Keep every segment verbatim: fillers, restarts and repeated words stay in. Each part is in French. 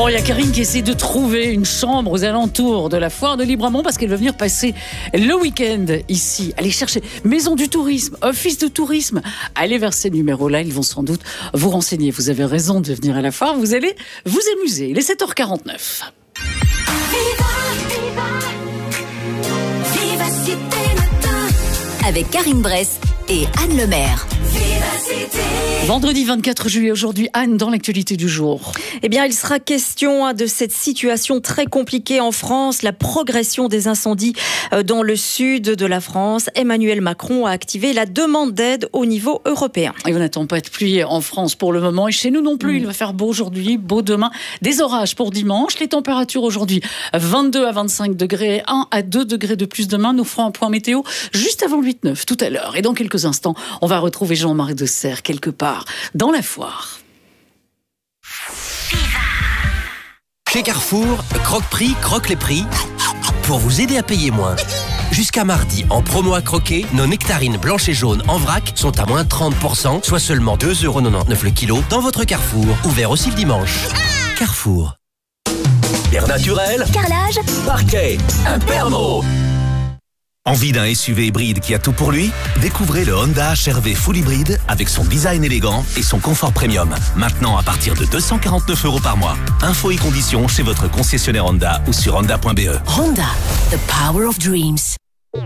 Bon, il y a Karine qui essaie de trouver une chambre aux alentours de la foire de Libramont parce qu'elle va venir passer le week-end ici. Allez chercher Maison du Tourisme, Office de Tourisme. Allez vers ces numéros-là, ils vont sans doute vous renseigner. Vous avez raison de venir à la foire, vous allez vous amuser. Il est sept heures quarante-neuf. Avec Karine Bress et Anne Lemaire. Vendredi vingt-quatre juillet, aujourd'hui, Anne, dans l'actualité du jour. Eh bien, il sera question de cette situation très compliquée en France, la progression des incendies dans le sud de la France. Emmanuel Macron a activé la demande d'aide au niveau européen. Et on n'attend pas de pluie en France pour le moment, et chez nous non plus. Mmh. Il va faire beau aujourd'hui, beau demain. Des orages pour dimanche. Les températures aujourd'hui, vingt-deux à vingt-cinq degrés, un à deux degrés de plus demain. Nous ferons un point météo juste avant le huit neuf tout à l'heure. Et dans quelques instants, on va retrouver Jean-Marc Desserre quelque part dans la foire. Chez Carrefour, Croque-Prix croque les prix pour vous aider à payer moins. Jusqu'à mardi, en promo à croquer, nos nectarines blanches et jaunes en vrac sont à moins trente pour cent, soit seulement deux euros quatre-vingt-dix-neuf le kilo dans votre Carrefour. Ouvert aussi le dimanche. Carrefour. Air naturel, Carrelage, parquet, Impermo. Envie d'un S U V hybride qui a tout pour lui? Découvrez le Honda H R V Full Hybride avec son design élégant et son confort premium. Maintenant à partir de deux cent quarante-neuf euros par mois. Infos et conditions chez votre concessionnaire Honda ou sur honda point b e. Honda, the power of dreams.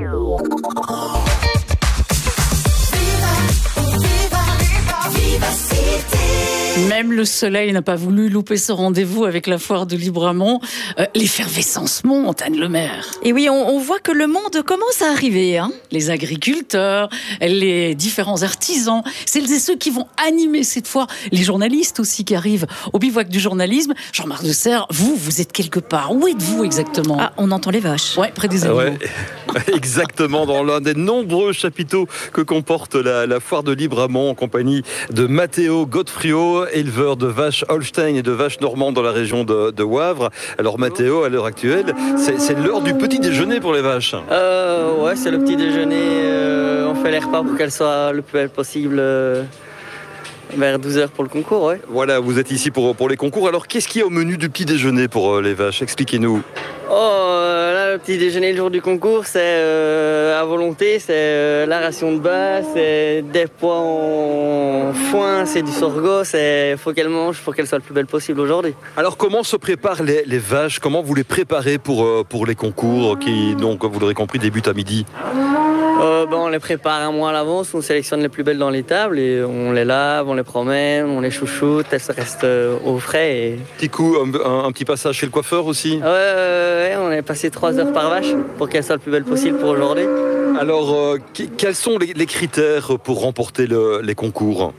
Même le soleil n'a pas voulu louper ce rendez-vous avec la foire de Libramont. Euh, l'effervescence monte, Anne Lemaire. Et oui, on, on voit que le monde commence à arriver. Hein. Les agriculteurs, les différents artisans, celles et ceux qui vont animer cette foire, les journalistes aussi qui arrivent au bivouac du journalisme. Jean-Marc Desserre, vous, vous êtes quelque part. Où êtes-vous exactement? Ah, on entend les vaches. Ouais, près des animaux. Ouais, exactement, dans l'un des nombreux chapiteaux que comporte la, la foire de Libramont en compagnie de Matteo Godefrio, éleveur de vaches Holstein et de vaches normandes dans la région de, de Wavre. Alors Matteo, à l'heure actuelle, c'est, c'est l'heure du petit déjeuner pour les vaches. Euh, ouais, c'est le petit déjeuner. Euh, on fait les repas pour qu'elles soient le plus belles possible. Euh... Vers douze heures pour le concours, ouais. Voilà, vous êtes ici pour, pour les concours. Alors, qu'est-ce qu'il y a au menu du petit déjeuner pour euh, les vaches? Expliquez-nous. Oh, euh, là, le petit déjeuner le jour du concours, c'est euh, à volonté, c'est euh, la ration de base, c'est des pois en foin, c'est du sorgho, il faut qu'elles mangent, pour qu'elles soient le plus belle possible aujourd'hui. Alors, comment se préparent les, les vaches? Comment vous les préparez pour, euh, pour les concours qui, donc, vous l'aurez compris, débutent à midi? Euh, ben, on les prépare un mois à l'avance, on sélectionne les plus belles dans les tables et on les lave, on les promène, on les chouchoute, elles se restent euh, au frais. Et... Petit coup, un, un, un petit passage chez le coiffeur aussi? Ouais, ouais, ouais, on est passé trois heures par vache pour qu'elles soient le plus belle possible pour aujourd'hui. Alors, euh, quels sont les, les critères pour remporter le, les concours?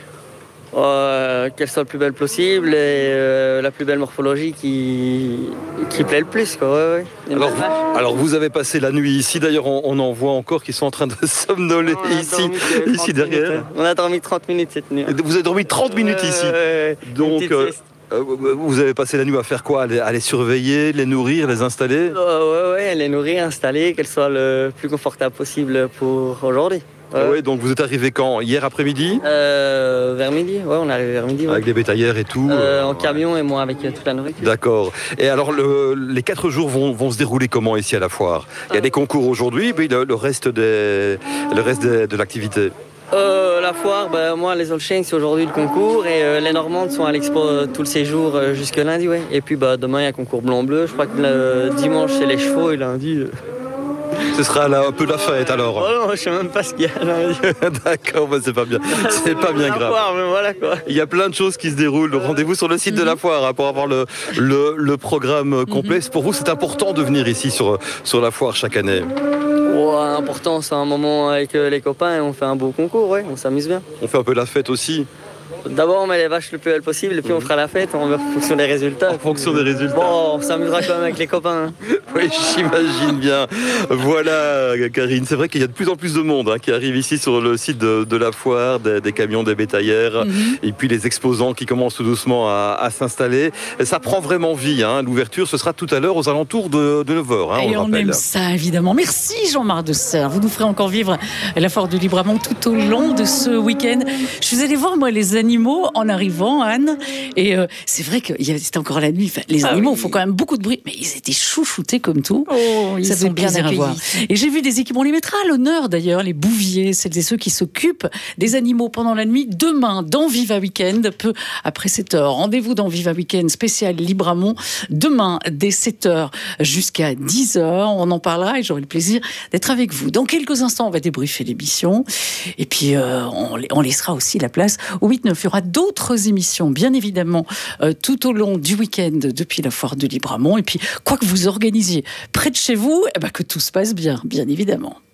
Euh, qu'elle soit le plus belle possible et euh, la plus belle morphologie qui, qui plaît le plus, quoi. Ouais, ouais. Alors, vous, alors vous avez passé la nuit ici, d'ailleurs on, on en voit encore qui sont en train de somnoler non, ici, ici derrière. Minutes, on a dormi trente minutes cette nuit. Vous avez dormi trente minutes euh, ici euh, donc euh, vous avez passé la nuit à faire quoi? À les, à les surveiller, les nourrir, les installer? euh, Ouais, ouais, les nourrir, installer, qu'elles soient le plus confortable possible pour aujourd'hui. Ouais. Ouais, donc vous êtes arrivé quand? Hier après-midi? euh, Vers midi, ouais, on est arrivé vers midi. Ouais. Avec les bétaillères et tout euh, euh, En camion et moi avec euh, toute la nourriture. D'accord. Et alors, le, les quatre jours vont, vont se dérouler comment ici à la foire? Il y a des concours aujourd'hui, puis le, le reste, des, le reste des, de l'activité. Euh, la foire, ben, moi les Holstein c'est aujourd'hui le concours et euh, les Normandes sont à l'expo euh, tout le séjour euh, jusque lundi, ouais. Et puis bah, demain il y a concours blanc-bleu, je crois que le dimanche c'est les chevaux et lundi... Euh... Ce sera là un peu la fête alors. Oh non, je sais même pas ce qu'il y a lundi. D'accord, bah c'est pas bien, c'est pas bien grave. Foire, mais voilà, quoi. Il y a plein de choses qui se déroulent. Rendez-vous sur le site de la foire hein, pour avoir le, le, le programme complet. Pour vous, c'est important de venir ici sur, sur la foire chaque année? Ouais, important, c'est un moment avec les copains et on fait un beau concours, ouais, on s'amuse bien. On fait un peu la fête aussi. D'abord on met les vaches le plus belle possible et puis on fera la fête en fonction des résultats. En fonction des résultats. Bon, on s'amusera quand même avec les copains. Hein. Oui, j'imagine bien. Voilà, Karine, c'est vrai qu'il y a de plus en plus de monde hein, qui arrive ici sur le site de, de la foire, des, des camions, des bétaillères, mm-hmm. et puis les exposants qui commencent tout doucement à, à s'installer. Ça prend vraiment vie. Hein. L'ouverture, ce sera tout à l'heure aux alentours de, de neuf heures. Hein, et on on aime ça, évidemment. Merci Jean-Marc Desserre. Vous nous ferez encore vivre la foire de Libramont tout au long de ce week-end. Je suis allée voir, moi, les animaux animaux en arrivant, Anne. Et euh, c'est vrai que c'était encore la nuit. Enfin, les animaux ah oui. font quand même beaucoup de bruit, mais ils étaient chouchoutés comme tout. Oh, ils Ça sont fait bien plaisir à voir. Et j'ai vu des équipes, on les mettra à l'honneur d'ailleurs, les bouviers, celles et ceux qui s'occupent des animaux pendant la nuit. Demain, dans Viva Weekend, peu après sept heures. Rendez-vous dans Viva Weekend spécial Libramont. Demain, dès sept heures jusqu'à dix heures. On en parlera et j'aurai le plaisir d'être avec vous. Dans quelques instants, on va débriefer l'émission. Et puis, euh, on, on laissera aussi la place au huit neuf. Il y aura d'autres émissions, bien évidemment, euh, tout au long du week-end depuis la foire de Libramont. Et puis, quoi que vous organisiez près de chez vous, eh ben, que tout se passe bien, bien évidemment.